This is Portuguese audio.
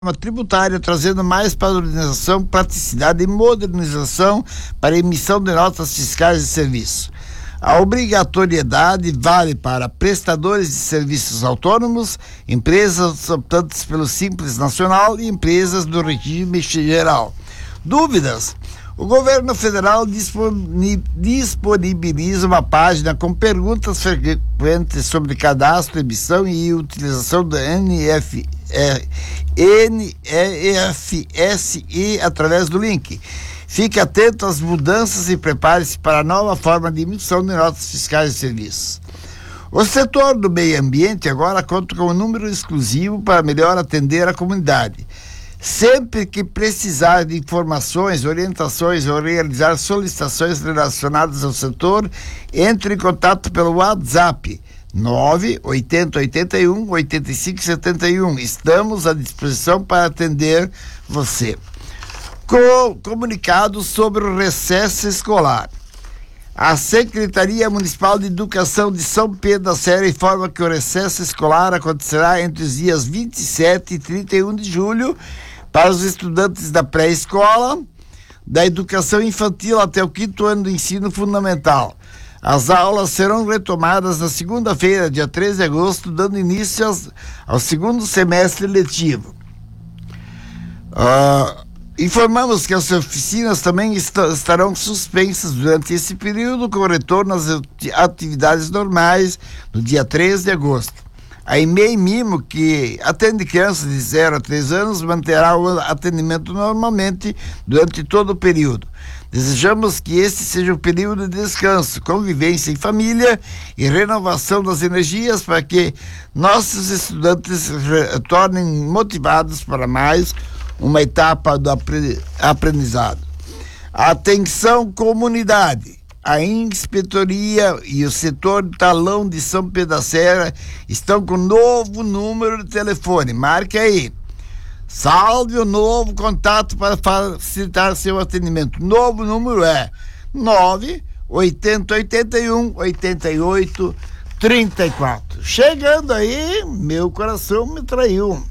tributária, trazendo mais padronização, praticidade e modernização para emissão de notas fiscais de serviço. A obrigatoriedade vale para prestadores de serviços autônomos, empresas optantes pelo Simples Nacional e empresas do regime geral. Dúvidas? O governo federal disponibiliza uma página com perguntas frequentes sobre cadastro, emissão e utilização do NFSI através do link. Fique atento às mudanças e prepare-se para a nova forma de emissão de notas fiscais de serviços. O setor do meio ambiente agora conta com um número exclusivo para melhor atender a comunidade. Sempre que precisar de informações, orientações ou realizar solicitações relacionadas ao setor, entre em contato pelo WhatsApp 98081-8571. Estamos à disposição para atender você. Comunicado sobre o recesso escolar. A Secretaria Municipal de Educação de São Pedro da Serra informa que o recesso escolar acontecerá entre os dias 27 e 31 de julho para os estudantes da pré-escola, da educação infantil até o 5º ano do ensino fundamental. As aulas serão retomadas na segunda-feira, dia 13 de agosto, dando início ao segundo semestre letivo. Informamos que as oficinas também estarão suspensas durante esse período, com retorno às atividades normais no dia 13 de agosto. A EMEI Mimo, que atende crianças de 0 a 3 anos, manterá o atendimento normalmente durante todo o período. Desejamos que este seja um período de descanso, convivência em família e renovação das energias para que nossos estudantes retornem motivados para mais uma etapa do aprendizado. Atenção, comunidade! A Inspetoria e o setor Talão de São Pedro da Serra estão com novo número de telefone. Marque aí. Salve o novo contato para facilitar seu atendimento. Novo número é 98081-8834. Chegando aí, meu coração me traiu.